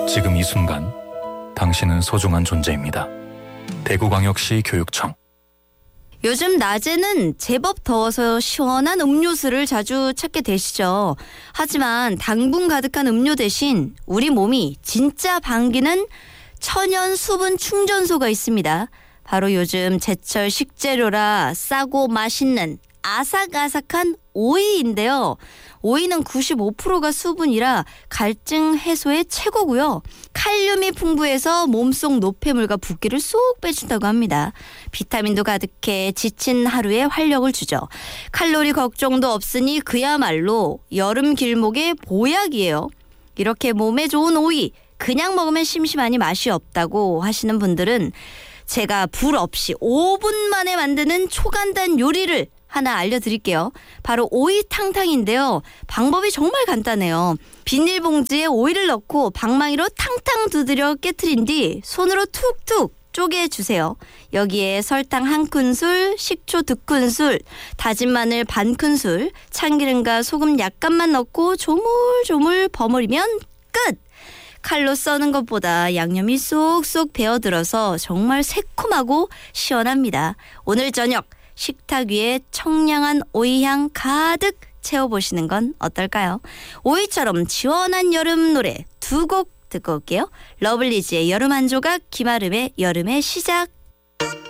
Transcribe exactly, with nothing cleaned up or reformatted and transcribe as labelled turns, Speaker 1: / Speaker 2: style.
Speaker 1: 지금 이 순간 당신은 소중한 존재입니다. 대구광역시 교육청.
Speaker 2: 요즘 낮에는 제법 더워서 시원한 음료수를 자주 찾게 되시죠. 하지만 당분 가득한 음료 대신 우리 몸이 진짜 반기는 천연 수분 충전소가 있습니다. 바로 요즘 제철 식재료라 싸고 맛있는 아삭아삭한 오이인데요. 오이는 구십오 퍼센트가 수분이라 갈증 해소에 최고고요. 칼륨이 풍부해서 몸속 노폐물과 붓기를 쏙 빼준다고 합니다. 비타민도 가득해 지친 하루에 활력을 주죠. 칼로리 걱정도 없으니 그야말로 여름 길목의 보약이에요. 이렇게 몸에 좋은 오이, 그냥 먹으면 심심하니 맛이 없다고 하시는 분들은 제가 불 없이 오 분 만에 만드는 초간단 요리를 하나 알려드릴게요. 바로 오이탕탕인데요. 방법이 정말 간단해요. 비닐봉지에 오이를 넣고 방망이로 탕탕 두드려 깨트린 뒤 손으로 툭툭 쪼개주세요. 여기에 설탕 한 큰술, 식초 두 큰술, 다진 마늘 반 큰술, 참기름과 소금 약간만 넣고 조물조물 버무리면 끝! 칼로 써는 것보다 양념이 쏙쏙 배어들어서 정말 새콤하고 시원합니다. 오늘 저녁 식탁 위에 청량한 오이향 가득 채워보시는 건 어떨까요? 오이처럼 시원한 여름 노래 두 곡 듣고 올게요. 러블리즈의 여름 한 조각, 김아름의 여름의 시작.